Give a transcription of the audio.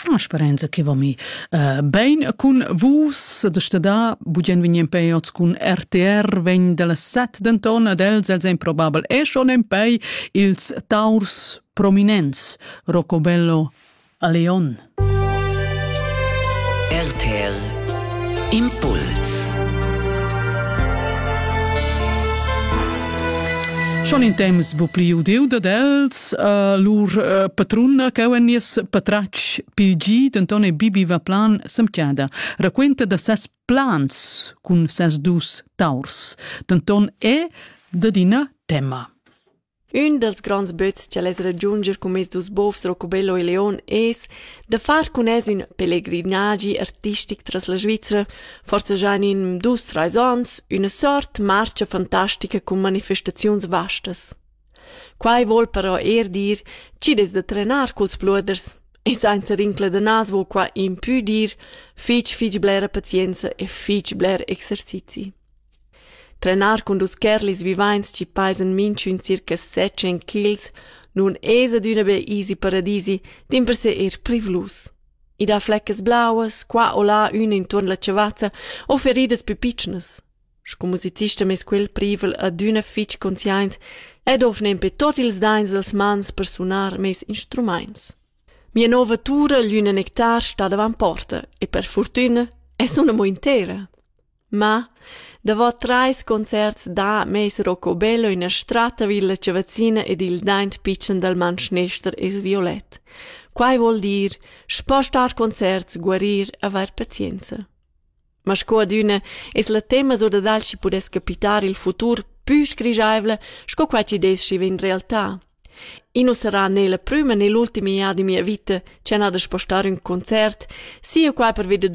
Speranza che va mi ben con vus da stada bugen vign impegnots con RTR vegn della 7 d'antona dels els improbabel e schon impei ils taurs prominents Roccobello a Leon. RTR Impuls. Schon in temps bu pliu diu da dels lur patruna che venies patrac pilgi d'Antone Bibi va plan samtiada raquenta da ses plans cun ses dus taurs d'Anton da dina tema. Un dels grands böts che les raggiunger come dus bovs Roccobello e Leon es da far con es un pellegrinagi artistic tras la Svizra, forse già in 2-3 ans, una sort marcia fantastica con manifestazions vastas. Quai vol però dir ci des da trenar culs bluders, e senza rincla de nas vol qua in più dir fic blera pazienza e fic bler exercizi. Trenar con dus kerlis vivains ci paisan minchun circa 700 kg, nun esa d'una be easy paradisi, din per se privlus. I da fleccas blauas, qua o là una intorn la cevazza, o feridas più piccnas. Sco musicista mes quel privel ad una fic conscient, ed ofnem pe tot ils dains dels mans per sunar mes instruments. Mia nova tura l'una nectar sta davan porta, e per fortuna es una mo intera. Ma davò 3 concerts da mes Roccobello in a strata villa Cevazzina ed il daint pitchen dal Manschnester es violet. Quai vuol dir spostar concerts, guarir, aver pazienza. Ma sco ad una es la tema so da dal ci pudes capitar il futur più scrigiaivle sco qua ci des in realtà. I non sarà né la prima né l'ultima ia di mia vita c'è nada spostare un concert, sia qua per vedere